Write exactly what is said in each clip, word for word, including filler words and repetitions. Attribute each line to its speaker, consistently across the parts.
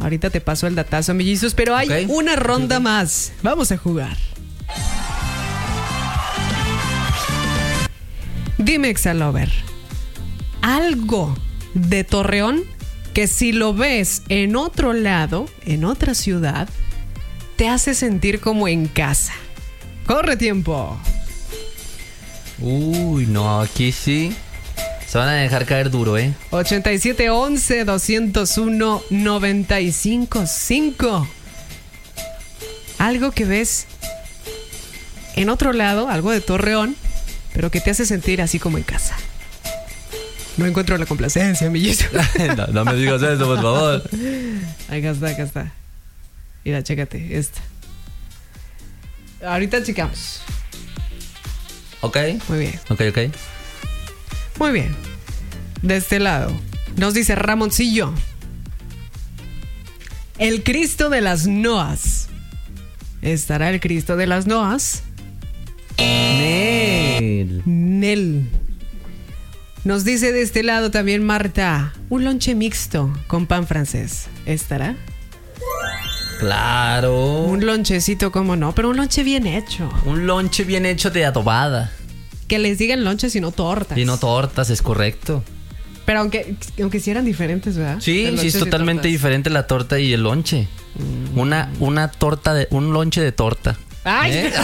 Speaker 1: Ahorita te paso el datazo, mellizos, pero hay okay. una ronda okay. más. Vamos a jugar. Dime, Exalover, algo de Torreón que si lo ves en otro lado, en otra ciudad, te hace sentir como en casa. ¡Corre tiempo!
Speaker 2: Uy, no, aquí sí se van a dejar caer duro, ¿eh?
Speaker 1: ochenta y siete once doscientos uno noventa y cinco cinco. Algo que ves en otro lado, algo de Torreón, pero que te hace sentir así como en casa. No encuentro la complacencia, mellizo.
Speaker 2: no, no me digas eso, por favor.
Speaker 1: Acá está, acá está. Mira, chécate, esta. Ahorita checamos.
Speaker 2: Ok.
Speaker 1: Muy bien.
Speaker 2: Ok, ok.
Speaker 1: Muy bien. De este lado nos dice Ramoncillo: el Cristo de las Noas. ¿Estará el Cristo de las Noas?
Speaker 2: Nel.
Speaker 1: Nel. Nos dice de este lado también Marta: un lonche mixto con pan francés. ¿Estará?
Speaker 2: Claro.
Speaker 1: Un lonchecito, ¿cómo no? Pero un lonche bien hecho.
Speaker 2: Un lonche bien hecho de adobada.
Speaker 1: Que les digan lonches y no tortas.
Speaker 2: Y no tortas, es correcto.
Speaker 1: Pero aunque, aunque sí eran diferentes, ¿verdad?
Speaker 2: Sí, sí, es totalmente diferente la torta y el lonche. Mm. Una, una torta de, un lonche de torta.
Speaker 1: ¡Ay!
Speaker 2: ¿Eh?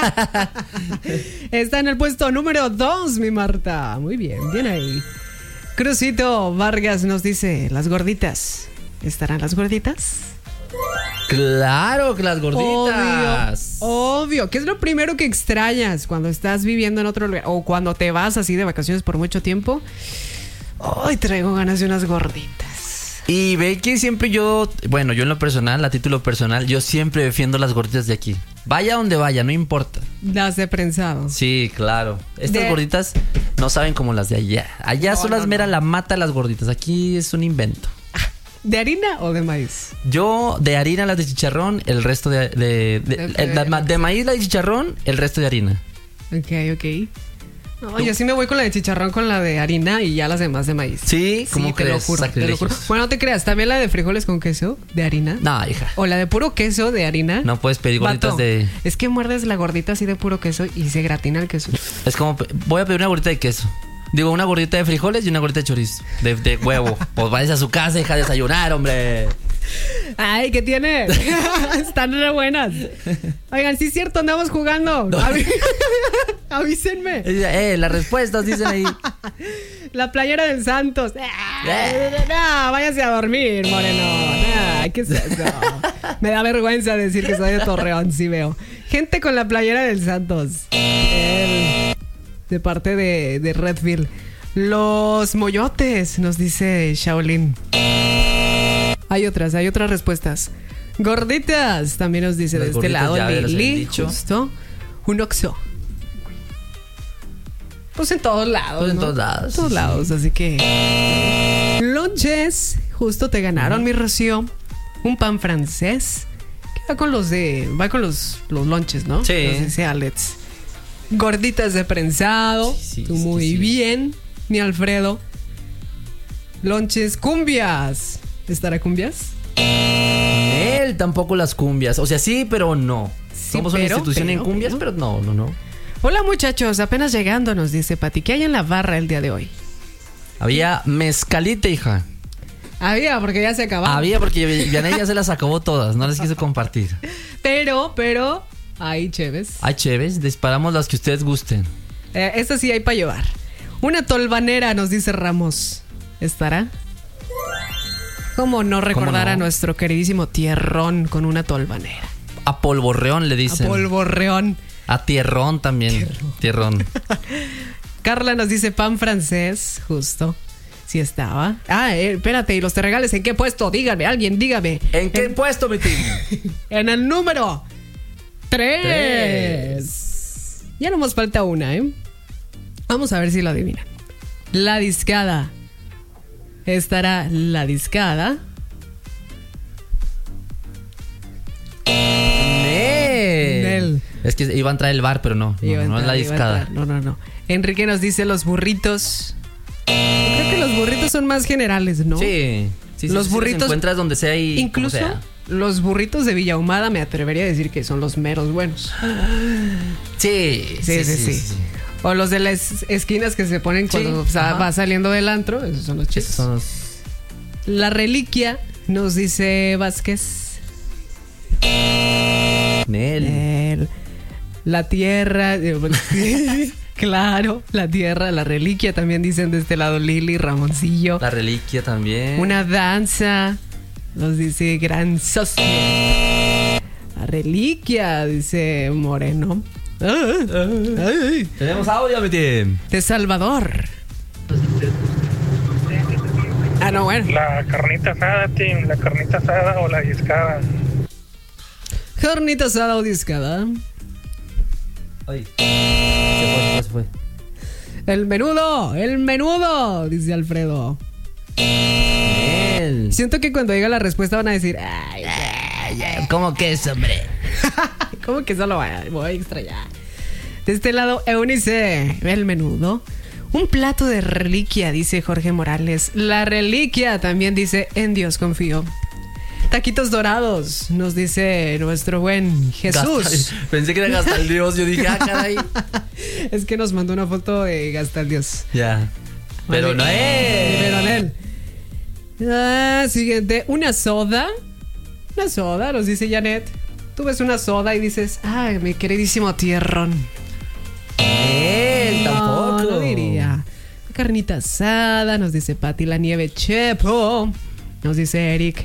Speaker 1: Está en el puesto número dos, mi Marta. Muy bien, bien ahí. Crucito Vargas nos dice: las gorditas. ¿Estarán las gorditas?
Speaker 2: Claro que las gorditas.
Speaker 1: Obvio, obvio. ¿Qué es lo primero que extrañas cuando estás viviendo en otro lugar? O cuando te vas así de vacaciones por mucho tiempo. Ay, traigo ganas de unas gorditas.
Speaker 2: Y ve que siempre yo, bueno, yo en lo personal, a título personal, yo siempre defiendo las gorditas de aquí. Vaya donde vaya, no importa.
Speaker 1: Las de prensado.
Speaker 2: Sí, claro. Estas
Speaker 1: de...
Speaker 2: gorditas no saben como las de allá. Allá no, son las no, mera no. la mata las gorditas. Aquí es un invento.
Speaker 1: ¿De harina o de maíz?
Speaker 2: Yo de harina las de chicharrón, el resto de... De, de, okay. de, de, de maíz la de chicharrón, el resto de harina.
Speaker 1: Ok, ok. No, yo sí me voy con la de chicharrón, con la de harina y ya las demás de maíz.
Speaker 2: Sí, ¿cómo
Speaker 1: sí,
Speaker 2: crees?
Speaker 1: Te lo juro, te lo juro. Bueno, no te creas, también la de frijoles con queso de harina.
Speaker 2: No, hija.
Speaker 1: O la de puro queso de harina.
Speaker 2: No puedes pedir gorditas
Speaker 1: Vato,
Speaker 2: de...
Speaker 1: Es que muerdes la gordita así de puro queso y se gratina el queso.
Speaker 2: Es como, voy a pedir una gordita de queso. Digo, una gordita de frijoles y una gordita de chorizo. De, de huevo. Pues vayas a su casa, hija, a desayunar, hombre.
Speaker 1: Ay, ¿qué tiene? Están re buenas. Oigan, sí es cierto, andamos jugando. No. Aví- Avísenme.
Speaker 2: Eh, las respuestas dicen ahí.
Speaker 1: La playera del Santos. Eh. No, váyase a dormir, moreno. No, ¿qué es eso? Me da vergüenza decir que soy de Torreón, sí veo. Gente con la playera del Santos. El, de parte de, de Redfield. Los moyotes, nos dice Shaolin. Hay otras, hay otras respuestas. Gorditas, también nos dice de este lado Lili, justo. Un Oxxo. Pues en todos lados,
Speaker 2: pues en
Speaker 1: ¿no?
Speaker 2: todos lados.
Speaker 1: En todos lados, así que... Lonches, justo te ganaron, uh-huh. mi Rocío. Un pan francés. Que va con los de... Va con los, los lonches, ¿no?
Speaker 2: Sí.
Speaker 1: Los dice Alex. Gorditas de prensado. Sí, sí, Tú sí, muy sí. bien, mi Alfredo. Lonches, cumbias. ¿Estará cumbias?
Speaker 2: Él tampoco las cumbias. O sea, sí, pero no.
Speaker 1: Sí,
Speaker 2: Somos
Speaker 1: pero,
Speaker 2: una institución
Speaker 1: pero,
Speaker 2: en cumbias, pero, pero no, no, no.
Speaker 1: Hola muchachos, apenas llegando, nos dice Pati. ¿Qué hay en la barra el día de hoy?
Speaker 2: Había mezcalita, hija.
Speaker 1: Había, porque ya se acababa.
Speaker 2: Había, porque Vianey ya se las acabó todas. No las quiso compartir.
Speaker 1: Pero, pero, hay cheves.
Speaker 2: Hay cheves, disparamos las que ustedes gusten.
Speaker 1: Eh, esta sí hay para llevar. Una tolvanera, nos dice Ramos. ¿Estará? ¿Cómo no recordar ¿Cómo no? a nuestro queridísimo Tierrón con una tolvanera?
Speaker 2: A polvorreón le dicen.
Speaker 1: A polvorreón.
Speaker 2: A tierrón también. Tierrón. tierrón.
Speaker 1: Carla nos dice pan francés, justo. Sí estaba. Ah, eh, espérate, ¿y los terregales en qué puesto? Dígame, alguien, dígame.
Speaker 2: ¿En qué en... puesto, mi team?
Speaker 1: En el número tres. tres. Ya nomás falta una, ¿eh? Vamos a ver si lo adivinan. La discada. Estará la discada.
Speaker 2: Nel.
Speaker 1: Nel.
Speaker 2: Es que iba a entrar el bar, pero no. No, no, no es la discada.
Speaker 1: No, no, no. Enrique nos dice los burritos. Yo creo que los burritos son más generales, ¿no?
Speaker 2: Sí. Sí, sí,
Speaker 1: los
Speaker 2: sí,
Speaker 1: burritos.
Speaker 2: Los encuentras donde sea y
Speaker 1: incluso
Speaker 2: como sea.
Speaker 1: Los burritos de Villa Ahumada me atrevería a decir que son los meros buenos.
Speaker 2: Sí,
Speaker 1: Sí, sí, sí. sí, sí. O los de las esquinas que se ponen cuando
Speaker 2: Sí,
Speaker 1: o sea,
Speaker 2: ajá.
Speaker 1: va saliendo del antro. Esos son los
Speaker 2: Esos
Speaker 1: chidos.
Speaker 2: son los...
Speaker 1: La reliquia, nos dice Vázquez.
Speaker 2: Nel.
Speaker 1: El- la tierra. Claro, la tierra, la reliquia. También dicen de este lado Lili, Ramoncillo.
Speaker 2: La reliquia también.
Speaker 1: Una danza. Nos dice Gran Socio. La reliquia, dice Moreno.
Speaker 2: Tenemos audio, mi team.
Speaker 1: De Salvador. Ah, no, bueno.
Speaker 3: La carnita asada, Tim, la carnita asada o la discada.
Speaker 1: Carnita asada o discada.
Speaker 2: Ay. Se fue, se fue, se fue.
Speaker 1: El menudo, el menudo, dice Alfredo.
Speaker 2: Nel.
Speaker 1: Siento que cuando diga la respuesta van a decir, ay,
Speaker 2: Ay, ay, ¿cómo que es, hombre?
Speaker 1: ¿cómo que solo voy a, voy a extrañar? De este lado, Eunice, el menudo. Un plato de reliquia, dice Jorge Morales. La reliquia también dice, en Dios confío. Taquitos dorados, nos dice nuestro buen Jesús.
Speaker 2: Gasta- Pensé que era Gasta el Dios. Yo dije, ah, caray.
Speaker 1: Es que nos mandó una foto de Gasta el Dios.
Speaker 2: Ya. Pero no es.
Speaker 1: Pero no él. Ah, siguiente, una soda. Una soda, nos dice Janet. Tú ves una soda y dices, ay, mi queridísimo tierrón.
Speaker 2: Él
Speaker 1: No,
Speaker 2: tampoco.
Speaker 1: no diría. Carnita asada, nos dice Pati la nieve Chepo. Nos dice Eric.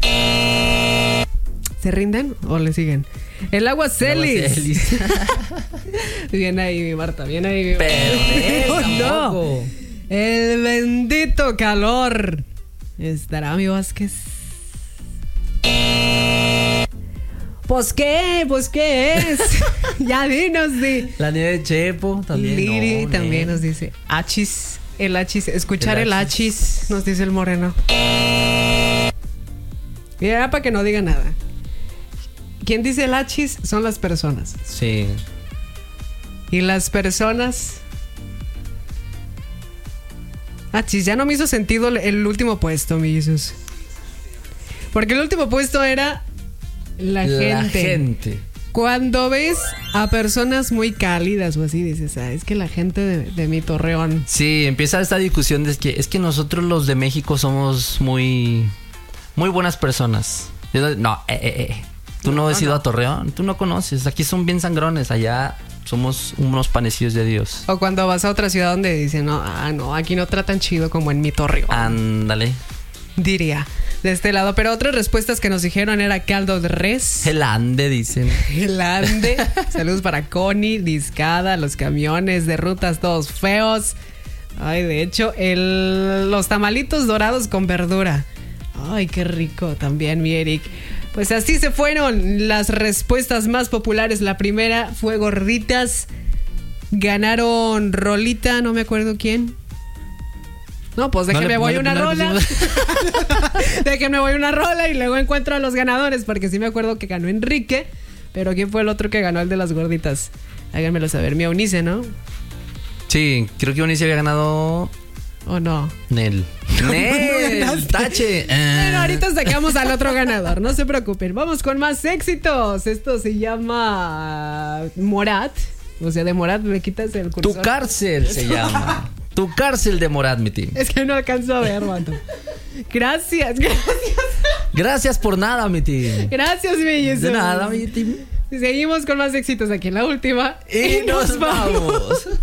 Speaker 1: ¿Se rinden o le siguen? El agua Celis.
Speaker 2: Celis.
Speaker 1: Bien ahí, mi Marta, bien ahí, mi Marta.
Speaker 2: Pero él
Speaker 1: No.
Speaker 2: tampoco.
Speaker 1: El bendito calor. ¿Estará mi Vázquez? ¿Pues qué? ¿Pues qué es? Ya dinos, di.
Speaker 2: La nieve de Chepo también.
Speaker 1: Liri
Speaker 2: no,
Speaker 1: también
Speaker 2: Nel.
Speaker 1: nos dice achis. El achis. Escuchar el
Speaker 2: El
Speaker 1: achis,
Speaker 2: achis.
Speaker 1: nos dice el moreno. Y era para que no diga nada. Quien dice el achis son las personas.
Speaker 2: Sí.
Speaker 1: Y las personas. Achis, ya no me hizo sentido el- el último puesto, mi Jesús. Porque el último puesto era la,
Speaker 2: La
Speaker 1: gente.
Speaker 2: gente.
Speaker 1: Cuando ves a personas muy cálidas o así, dices, ah, es que la gente de, de mi Torreón.
Speaker 2: Sí, empieza esta discusión de que es que nosotros los de México somos muy muy buenas personas. Yo, No, eh, eh, eh. Tú no,
Speaker 1: No,
Speaker 2: has ido
Speaker 1: no.
Speaker 2: a Torreón, tú no conoces. Aquí son bien sangrones, allá somos unos panecillos de Dios.
Speaker 1: O cuando vas a otra ciudad donde dicen, no, ah, no, aquí no tratan chido como en mi Torreón.
Speaker 2: Ándale.
Speaker 1: Diría, de este lado. Pero otras respuestas que nos dijeron era caldo de res.
Speaker 2: El ande, dicen.
Speaker 1: El ande. Saludos para Connie, Discada, los camiones de rutas todos feos. Ay, de hecho, el, los tamalitos dorados con verdura. Ay, qué rico también, mi Eric. Pues así se fueron las respuestas más populares. La primera fue gorditas. Ganaron Rolita, no me acuerdo quién. No, pues
Speaker 2: No
Speaker 1: déjenme
Speaker 2: le-
Speaker 1: voy
Speaker 2: no le-
Speaker 1: una
Speaker 2: no le
Speaker 1: rola.
Speaker 2: pusimos-
Speaker 1: Déjenme voy una rola y luego encuentro a los ganadores, porque sí me acuerdo que ganó Enrique, pero ¿quién fue el otro que ganó el de las gorditas? Háganmelo saber, mi Eunice, ¿no?
Speaker 2: Sí, creo que Unice había ganado
Speaker 1: ¿O no?
Speaker 2: Nel. Nel,
Speaker 1: ganaste.
Speaker 2: tache.
Speaker 1: Bueno, ahorita sacamos al otro ganador, no se preocupen. Vamos con más éxitos. Esto se llama Morat. O sea, de Morat me quitas el cursor.
Speaker 2: Tu cárcel se llama. Tu cárcel de Morat, mi team.
Speaker 1: Es que no alcanzo a ver, vato. Gracias, gracias.
Speaker 2: Gracias por nada, mi team.
Speaker 1: Gracias, mi Jesús.
Speaker 2: De nada, mi team.
Speaker 1: Seguimos con más éxitos aquí en la última.
Speaker 2: Y nos vamos.